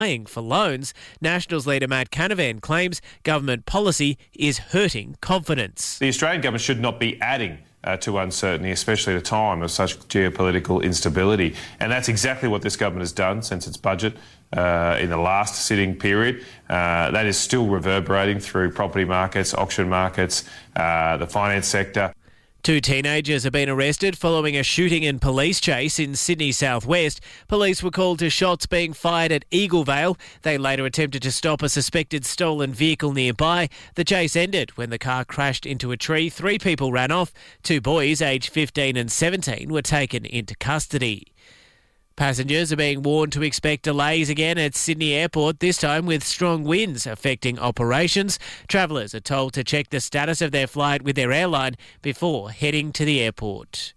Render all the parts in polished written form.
for loans. Nationals leader Matt Canavan claims government policy is hurting confidence. The Australian government should not be adding to uncertainty, especially at a time of such geopolitical instability. And that's exactly what this government has done since its budget in the last sitting period. That is still reverberating through property markets, auction markets, the finance sector. 2 teenagers have been arrested following a shooting and police chase in Sydney southwest. Police were called to shots being fired at Eaglevale. They later attempted to stop a suspected stolen vehicle nearby. The chase ended when the car crashed into a tree. 3 people ran off. 2 boys, aged 15 and 17, were taken into custody. Passengers are being warned to expect delays again at Sydney Airport, this time with strong winds affecting operations. Travellers are told to check the status of their flight with their airline before heading to the airport.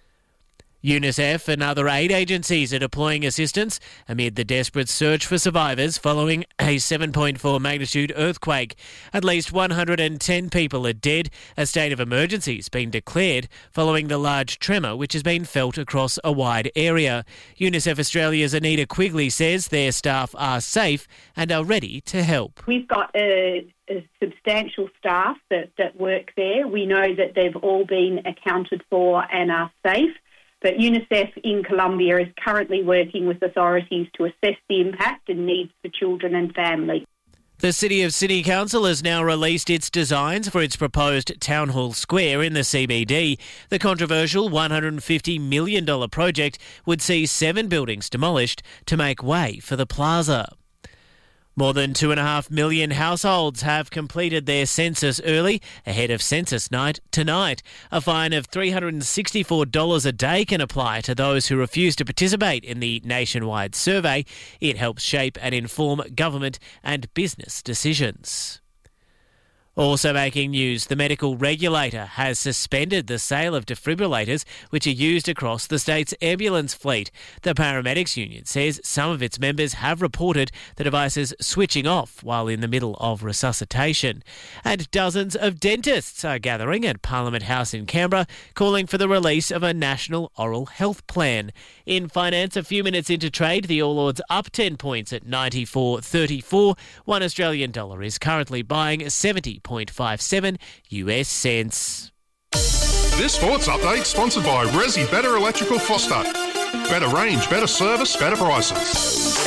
UNICEF and other aid agencies are deploying assistance amid the desperate search for survivors following a 7.4 magnitude earthquake. At least 110 people are dead. A state of emergency has been declared following the large tremor which has been felt across a wide area. UNICEF Australia's Anita Quigley says their staff are safe and are ready to help. We've got a substantial staff that work there. We know that they've all been accounted for and are safe. But UNICEF in Colombia is currently working with authorities to assess the impact and needs for children and families. The City of Sydney Council has now released its designs for its proposed Town Hall Square in the CBD. The controversial $150 million project would see 7 buildings demolished to make way for the plaza. More than 2.5 million households have completed their census early ahead of census night tonight. A fine of $364 a day can apply to those who refuse to participate in the nationwide survey. It helps shape and inform government and business decisions. Also making news, the medical regulator has suspended the sale of defibrillators which are used across the state's ambulance fleet. The Paramedics Union says some of its members have reported the devices switching off while in the middle of resuscitation. And dozens of dentists are gathering at Parliament House in Canberra, calling for the release of a national oral health plan. In finance, a few minutes into trade, the All Ords up 10 points at 94.34. $1 Australian dollar is currently buying 70.57 US cents. This sports update sponsored by Resi Better Electrical Foster. Better range, better service, better prices.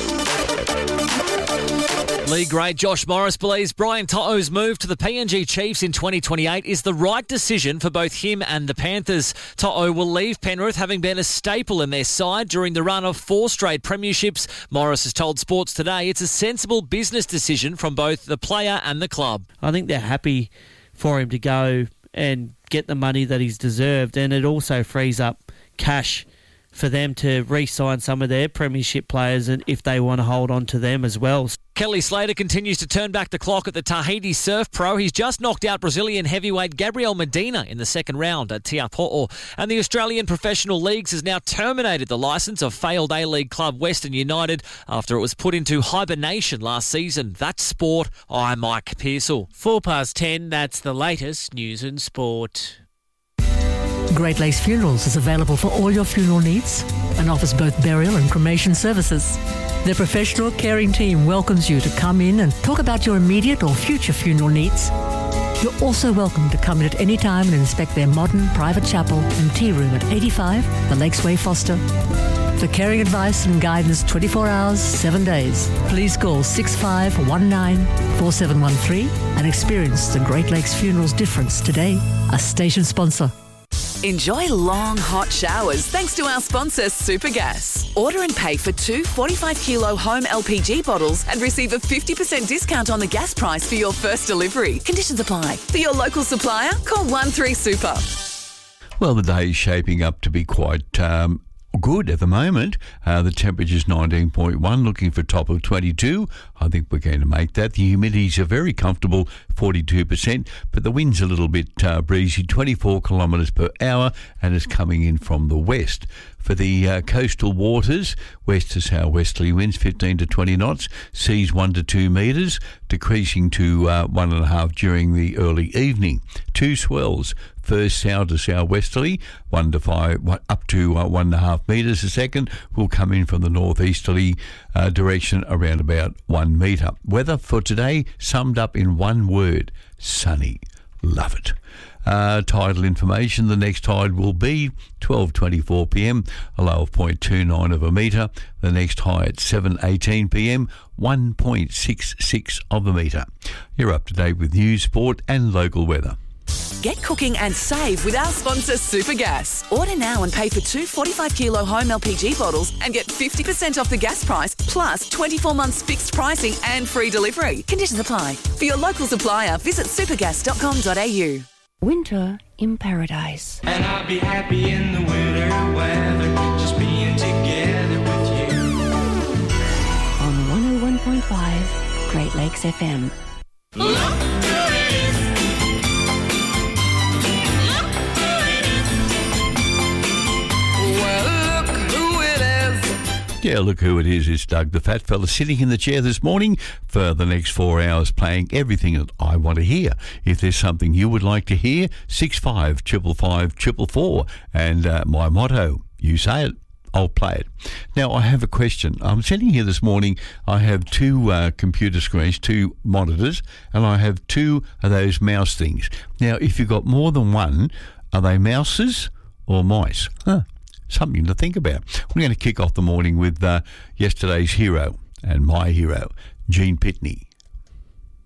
League great Josh Morris believes Brian To'o's move to the PNG Chiefs in 2028 is the right decision for both him and the Panthers. To'o will leave Penrith having been a staple in their side during the run of 4 straight premierships. Morris has told Sports Today it's a sensible business decision from both the player and the club. I think they're happy for him to go and get the money that he's deserved, and it also frees up cash for them to re-sign some of their premiership players and if they want to hold on to them as well. Kelly Slater continues to turn back the clock at the Tahiti Surf Pro. He's just knocked out Brazilian heavyweight Gabriel Medina in the second round at Te Apo'o. And the Australian Professional Leagues has now terminated the licence of failed A-League club Western United after it was put into hibernation last season. That's sport. I'm Mike Pearsall. 10:04, that's the latest news and sport. Great Lakes Funerals is available for all your funeral needs and offers both burial and cremation services. Their professional caring team welcomes you to come in and talk about your immediate or future funeral needs. You're also welcome to come in at any time and inspect their modern private chapel and tea room at 85 The Lakes Way, Foster. For caring advice and guidance 24 hours, 7 days, please call 6519-4713 and experience the Great Lakes Funerals difference today. A station sponsor. Enjoy long, hot showers thanks to our sponsor, Supergas. Order and pay for 2 45-kilo home LPG bottles and receive a 50% discount on the gas price for your first delivery. Conditions apply. For your local supplier, call 13Super. Well, the day is shaping up to be quite good at the moment. The temperature's 19.1, looking for top of 22. I think we're going to make that. The humidity's a very comfortable 42%, but the wind's a little bit breezy, 24 kilometres per hour, and it's coming in from the west. for the coastal waters. West to southwesterly winds 15 to 20 knots, seas 1 to 2 metres, decreasing to 1.5 during the early evening. 2 swells. First south to southwesterly, 1 to 5, up to 1.5 metres a second, will come in from the northeasterly direction around about 1 metre. Weather for today summed up in one word: sunny. Love it. Tidal information: the next tide will be 12:24 p.m, a low of 0.29 of a metre. The next high at 7:18 p.m, 1.66 of a metre. You're up to date with news, sport and local weather. Get cooking and save with our sponsor Supergas. Order now and pay for 2 45-kilo home LPG bottles and get 50% off the gas price, plus 24 months fixed pricing and free delivery. Conditions apply. For your local supplier, visit supergas.com.au. Winter in paradise. And I'll be happy in the winter weather, just being together with you. On 101.5 Great Lakes FM. Look who it is. Well, look who it is. Yeah, look who it is. It's Doug, the fat fella, sitting in the chair this morning for the next 4 hours, playing everything that I want to hear. If there's something you would like to hear, 65 555 444. And my motto, you say it, I'll play it. Now, I have a question. I'm sitting here this morning. I have 2 computer screens, 2 monitors, and I have 2 of those mouse things. Now, if you've got more than one, are they mouses or mice? Something to think about. We're going to kick off the morning with yesterday's hero and my hero, Gene Pitney.